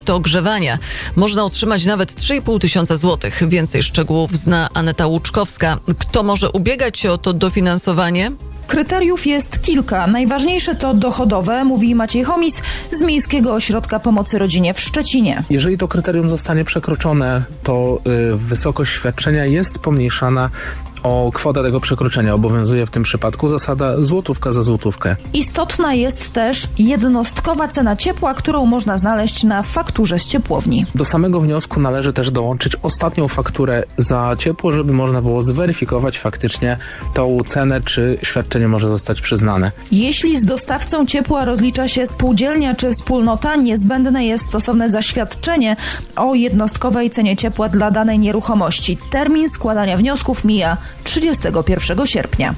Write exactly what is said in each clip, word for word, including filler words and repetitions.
do ogrzewania można otrzymać nawet trzy i pół tysiąca złotych. Więcej szczegółów zna Aneta Łuczkowska. Kto może ubiegać się o to dofinansowanie? Kryteriów jest kilka. Najważniejsze to dochodowe, mówi Maciej Chomis z Miejskiego Ośrodka Pomocy Rodzinie w Szczecinie. Jeżeli to kryterium zostanie przekroczone, to y, wysokość świadczenia jest pomniejszana o kwotę tego przekroczenia. Obowiązuje w tym przypadku zasada złotówka za złotówkę. Istotna jest też jednostkowa cena ciepła, którą można znaleźć na fakturze z ciepłowni. Do samego wniosku należy też dołączyć ostatnią fakturę za ciepło, żeby można było zweryfikować faktycznie tą cenę, czy świadczenie może zostać przyznane. Jeśli z dostawcą ciepła rozlicza się spółdzielnia czy wspólnota, niezbędne jest stosowne zaświadczenie o jednostkowej cenie ciepła dla danej nieruchomości. Termin składania wniosków mija trzydziestego pierwszego sierpnia.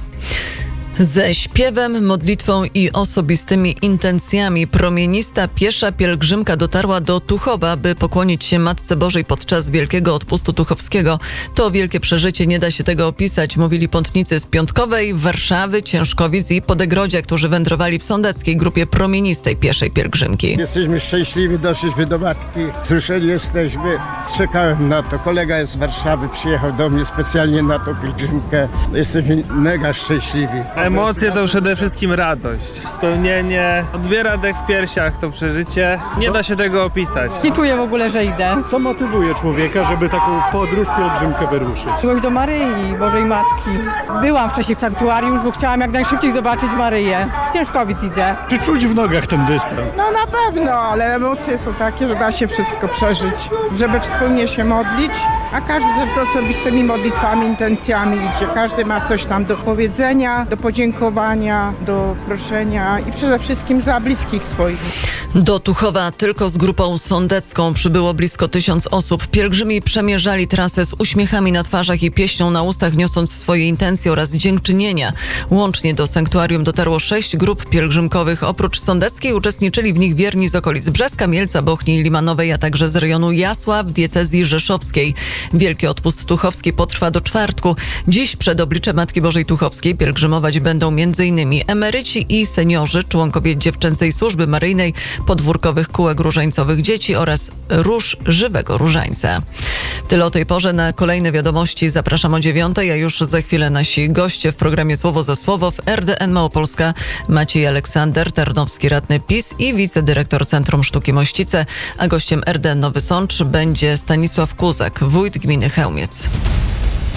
Ze śpiewem, modlitwą i osobistymi intencjami promienista piesza pielgrzymka dotarła do Tuchowa, by pokłonić się Matce Bożej podczas Wielkiego Odpustu Tuchowskiego. To wielkie przeżycie, nie da się tego opisać, mówili pątnicy z Piątkowej, Warszawy, Ciężkowic i Podegrodzia, którzy wędrowali w sądeckiej grupie promienistej pieszej pielgrzymki. Jesteśmy szczęśliwi, doszliśmy do matki, wzruszeni jesteśmy. Czekałem na to. Kolega jest z Warszawy, przyjechał do mnie specjalnie na tą pielgrzymkę. Jesteśmy mega szczęśliwi. Emocje to przede wszystkim radość, spełnienie, odbiera dech w piersiach to przeżycie. Nie da się tego opisać. Nie czuję w ogóle, że idę. Co motywuje człowieka, żeby taką podróż, pielgrzymkę wyruszyć? Miłość do Maryi, Bożej Matki. Byłam wcześniej w sanktuarium, bo chciałam jak najszybciej zobaczyć Maryję. Z Ciężkowic idę. Czy czuć w nogach ten dystans? No na pewno, ale emocje są takie, że da się wszystko przeżyć, żeby wspólnie się modlić, a każdy z osobistymi modlitwami, intencjami idzie. Każdy ma coś tam do powiedzenia, do podziękowania, do proszenia i przede wszystkim za bliskich swoich. Do Tuchowa tylko z grupą sądecką przybyło blisko tysiąc osób. Pielgrzymi przemierzali trasę z uśmiechami na twarzach i pieśnią na ustach, niosąc swoje intencje oraz dziękczynienia. Łącznie do sanktuarium dotarło sześć grup pielgrzymkowych. Oprócz sądeckiej uczestniczyli w nich wierni z okolic Brzeska, Mielca, Bochni i Limanowej, a także z rejonu Jasła w diecezji rzeszowskiej. Wielki Odpust Tuchowski potrwa do czwartku. Dziś przed obliczem Matki Bożej Tuchowskiej pielgrzymować będą m.in. emeryci i seniorzy, członkowie Dziewczęcej Służby Maryjnej, podwórkowych kółek różańcowych dzieci oraz Róż Żywego Różańca. Tyle o tej porze. Na kolejne wiadomości zapraszam o dziewiątej, a już za chwilę nasi goście w programie Słowo za Słowo. W R D N Małopolska Maciej Aleksander, Tarnowski radny PiS i wicedyrektor Centrum Sztuki Mościce, a gościem R D N Nowy Sącz będzie Stanisław Kuzak, wójt gminy Chełmiec.